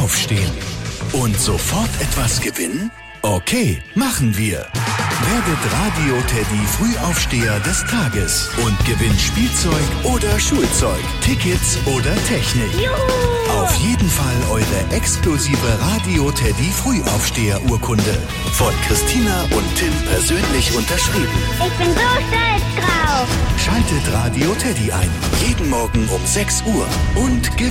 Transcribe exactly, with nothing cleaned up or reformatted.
aufstehen. Und sofort etwas gewinnen? Okay, machen wir. Werdet Radio Teddy Frühaufsteher des Tages und gewinnt Spielzeug oder Schulzeug, Tickets oder Technik. Juhu! Auf jeden Fall eure exklusive Radio Teddy Frühaufsteher-Urkunde. Von Christina und Tim persönlich unterschrieben. Ich bin so stolz drauf. Schaltet Radio Teddy ein. Jeden Morgen um sechs Uhr und gewinnt.